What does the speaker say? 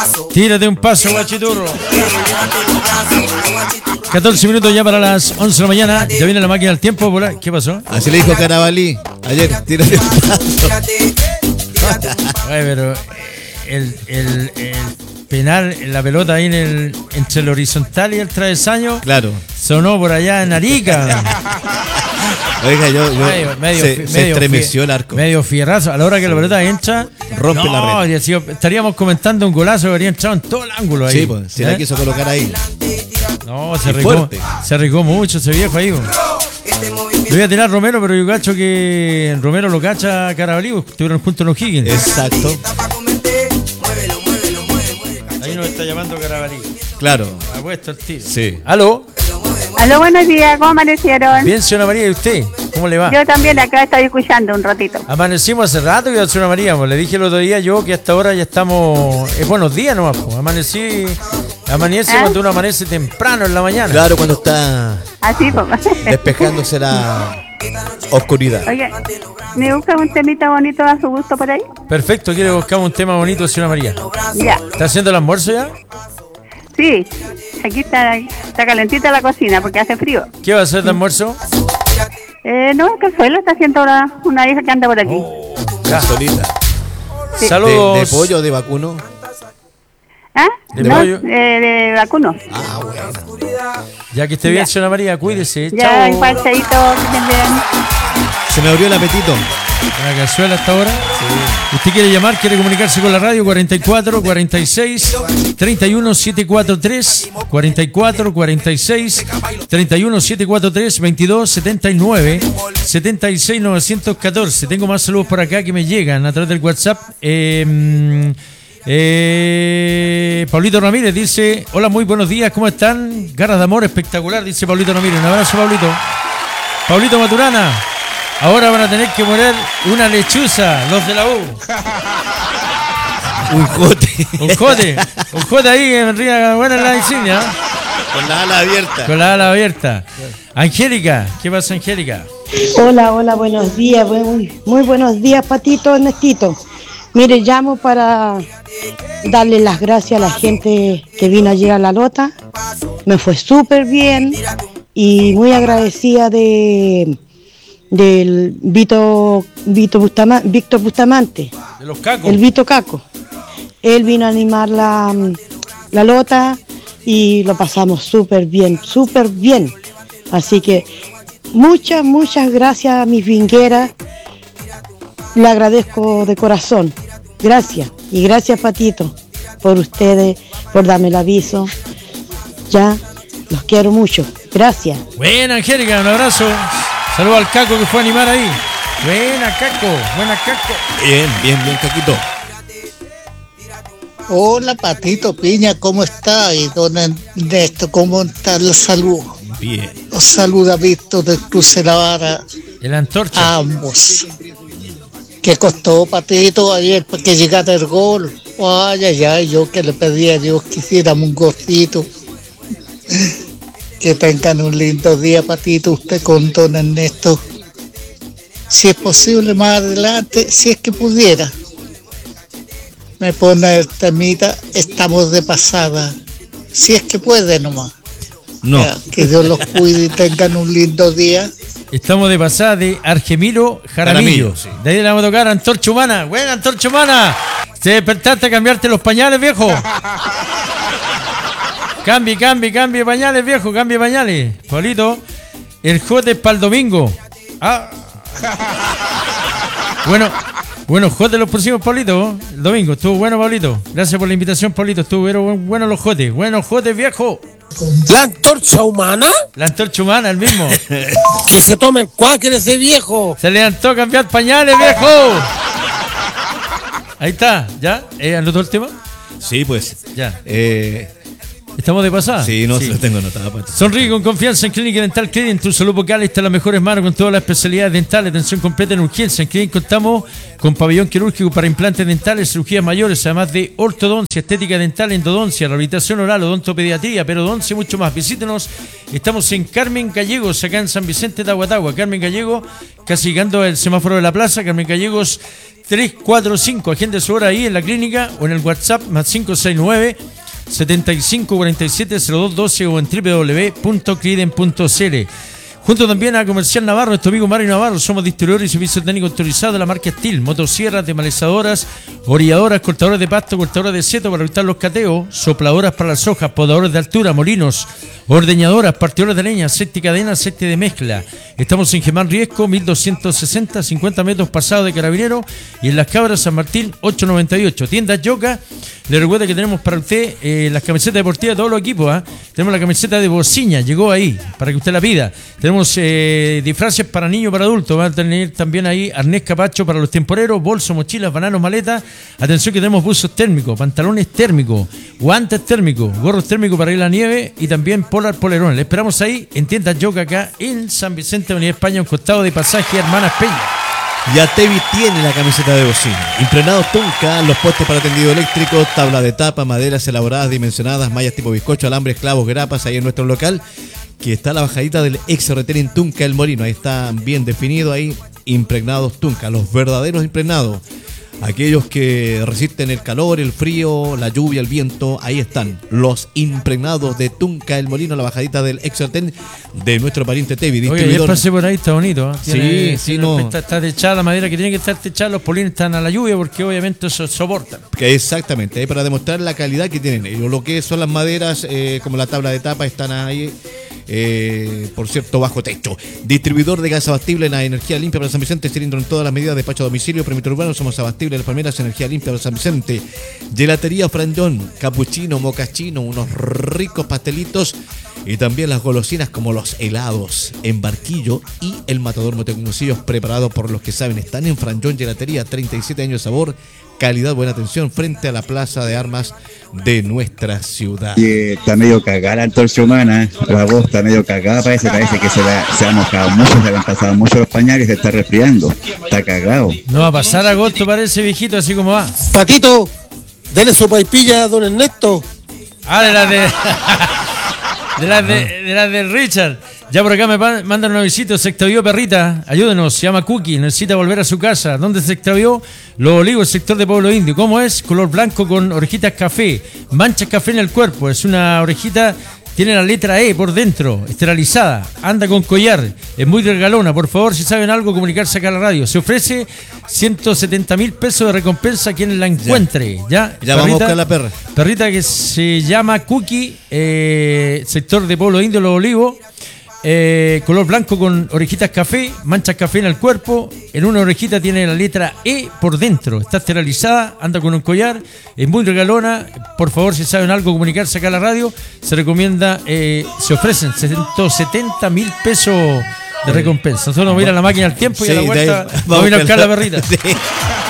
Tírate un paso, guachiturro. 14 minutos ya para las 11 de la mañana. Ya viene la máquina del tiempo. ¿Qué pasó? Así le dijo Carabalí ayer, tírate un paso. Ay, pero el penal, la pelota ahí entre el horizontal y el travesaño. Claro. Sonó por allá en Arica. Oiga, se estremeció el arco. Medio fierrazo. A la hora que la pelota entra, rompe la red. Estaríamos comentando un golazo que habría entrado en todo el ángulo ahí. Sí, pues, si la quiso colocar ahí. No, se arriesgó mucho ese viejo ahí. Le voy a tirar a Romero, pero yo cacho que Romero lo cacha a Carabalí, estuvieron juntos en los Higgins. Exacto. Ahí nos está llamando Carabalí. Claro. Ha puesto el tiro. Sí. ¿Aló? Aló, buenos días, ¿cómo amanecieron? Bien, señora María, ¿y usted? ¿Cómo le va? Yo también acá estoy escuchando un ratito. Amanecimos hace rato, señora María, pues, le dije el otro día yo que hasta ahora ya estamos... Es buenos días nomás, pues. Amanece cuando uno amanece temprano en la mañana. Claro, cuando está así, pues. despejándose la oscuridad. Oye, ¿me busca un temita bonito a su gusto por ahí? Perfecto, quiere buscar un tema bonito, señora María. Ya. ¿Está haciendo el almuerzo ya? Sí, aquí está calentita la cocina porque hace frío. ¿Qué va a hacer de almuerzo? No, cazuela está haciendo una hija que anda por aquí. Ya. Solita. Sí. Saludos. ¿De pollo o de vacuno? ¿Ah? ¿De no, pollo? de vacuno. Ah, bueno. Ya que esté bien, señora María, cuídese. Ya, chao. igual, chaito, que estén bien. Se me abrió el apetito. Una cazuela hasta ahora. Sí. ¿Usted quiere llamar? ¿Quiere comunicarse con la radio? 44 46 31 743 44 46 31 743 22 79 76 914. Tengo más saludos por acá que me llegan a través del WhatsApp. Pablito Ramírez dice: hola, muy buenos días, ¿cómo están? Ganas de amor espectacular, dice Pablito Ramírez. Un abrazo, Pablito. Pablito Maturana: ahora van a tener que poner una lechuza, los de la U. Un jote. Un jote ahí en Ría Buena en la insignia. Con la ala abierta. Con la ala abierta. Angélica, ¿qué pasa, Angélica? Hola, buenos días. Muy buenos días, Patito, Ernestito. Mire, llamo para darle las gracias a la gente que vino ayer a la Lota. Me fue súper bien y muy agradecida del Víctor Bustamante. De los Cacos. El Vito Caco. Él vino a animar la Lota y lo pasamos súper bien. Así que muchas gracias a mis vingueras. Le agradezco de corazón. Gracias. Y gracias, Patito, por ustedes, por darme el aviso. Ya, los quiero mucho. Gracias. Buena, Angélica, un abrazo. Saludos al Caco que fue a animar ahí. Buena, Caco. Bien, Caquito. Hola, Patito Piña, ¿cómo está? Y don Ernesto, ¿cómo está? Los saludo. Bien. Los saluda Víctor del Cruce La Vara. El Antorcha. A ambos. ¿Qué costó, Patito, ayer para que llegara el gol? Ay, yo que le pedí a Dios que hiciéramos un golcito. Que tengan un lindo día, Patito, usted con don Ernesto. Si es posible más adelante, si es que pudiera, me pone el temita, estamos de pasada. Si es que puede nomás. No. Ya, que Dios los cuide y tengan un lindo día. Estamos de pasada de Argemiro Jaramillo. Sí. De ahí le vamos a tocar Antorcha Humana. Buena, Antorcha Humana. ¿Te despertaste a cambiarte los pañales, viejo? Cambie pañales, viejo. Cambie pañales. Pablito, el jote es para el domingo. Bueno, jote los pusimos, Pablito. El domingo. Estuvo bueno, Pablito. Gracias por la invitación, Pablito. Estuvo bueno los jotes. Buenos jotes, viejo. ¿La Antorcha Humana? La Antorcha Humana, el mismo. Que se tome el cuáquer ese viejo. Se levantó a cambiar pañales, viejo. Ahí está, ¿ya? ¿Anotó el tema? Sí, pues. Ya. ¿Estamos de pasada? Sí, no, se lo tengo anotado. Pato. Sonríe con confianza en Clínica Dental Credit. En tu salud bucal está en las mejores manos con todas las especialidades dentales. Atención completa en urgencia. En Clínica contamos con pabellón quirúrgico para implantes dentales, cirugías mayores, además de ortodoncia, estética dental, endodoncia, rehabilitación oral, odontopediatría, perodoncia y mucho más. Visítenos. Estamos en Carmen Gallegos, acá en San Vicente de Aguatagua. Carmen Gallegos, casi llegando al semáforo de la plaza. Carmen Gallegos 345. Agende su hora ahí en la clínica o en el WhatsApp más 569 75470212 o en www.criden.cl. Junto también a Comercial Navarro, nuestro amigo Mario Navarro, somos distribuidores y servicios técnicos autorizados de la marca Steel, motosierras, desmalezadoras, orilladoras, cortadoras de pasto, cortadoras de seto para evitar los cateos, sopladoras para las hojas, podadores de altura, molinos, ordeñadoras, partidoras de leña, aceite cadena, aceite de mezcla. Estamos en Gemán Riesco, 1260, 50 metros pasado de Carabinero, y en Las Cabras, San Martín, 898. Tiendas Yoga. Le recuerdo que tenemos para usted las camisetas deportivas de todos los equipos. Tenemos la camiseta de Bociña, llegó ahí, para que usted la pida. Tenemos disfraces para niños, para adultos. Van a tener también ahí arnés capacho para los temporeros, bolsos, mochilas, bananos, maletas. Atención que tenemos buzos térmicos, pantalones térmicos, guantes térmicos, gorros térmicos para ir a la nieve y también polar polerones. Le esperamos ahí en Tiendas Yoga acá en San Vicente, Avenida España, un costado de Pasaje Hermanas Peña. Ya Tevi tiene la camiseta de Bocina. Impregnado Tunca, los postes para tendido eléctrico, tabla de tapa, maderas elaboradas, dimensionadas, mallas tipo bizcocho, alambres, clavos, grapas, ahí en nuestro local, que está la bajadita del ex retén en Tunca, El Molino. Ahí está bien definido ahí, impregnados Tunca, los verdaderos impregnados. Aquellos que resisten el calor, el frío, la lluvia, el viento, ahí están, los impregnados de Tunca, El Molino, la bajadita del ex retén de nuestro pariente Tevi, distribuidor. Oye, ya pasé por ahí, está bonito. No. Está techada la madera que tiene que estar techada, los polines están a la lluvia porque obviamente eso soportan. Exactamente, ahí para demostrar la calidad que tienen ellos. Lo que son las maderas, como la tabla de tapa, están ahí. Por cierto, bajo techo. Distribuidor de gas abastible en la energía limpia para San Vicente, cilindro en todas las medidas, despacho a domicilio, perímetro urbano, somos abastibles las palmeras, energía limpia para San Vicente. Gelatería Franjón, capuchino, mocachino, unos ricos pastelitos y también las golosinas como los helados en Barquillo y el Matador Motecuncillos, preparados por los que saben. Están en Franjón Gelatería, 37 años de sabor, calidad, buena atención, frente a la Plaza de Armas de nuestra ciudad. Y está medio cagada la antorcha humana, la voz está medio cagada, parece que se ha mojado mucho, se le han pasado mucho los pañales, se está resfriando, está cagado. No va a pasar agosto, parece, viejito, así como va. Patito, dele su paipilla a don Ernesto. Ah, de las del Richard. Ya por acá me mandan un avisito, se extravió perrita, ayúdenos, se llama Cookie, necesita volver a su casa. ¿Dónde se extravió? Los Olivos, sector de Pueblo Indio. ¿Cómo es? Color blanco con orejitas café, manchas café en el cuerpo, es una orejita, tiene la letra E por dentro, esterilizada, anda con collar, es muy regalona. Por favor, si saben algo, comunicarse acá a la radio. Se ofrece 170,000 pesos de recompensa a quien la encuentre. Ya perrita, vamos a buscar la perra. Perrita que se llama Cookie, sector de Pueblo Indio, Los Olivos. Color blanco con orejitas café, manchas café en el cuerpo. En una orejita tiene la letra E por dentro, está esterilizada, anda con un collar, es muy regalona. Por favor, si saben algo, comunicarse acá a la radio. Se recomienda, se ofrecen 170,000 pesos de recompensa. Nosotros vamos a ir a la máquina del tiempo y a la vuelta vamos a ir a buscar la perrita. Sí.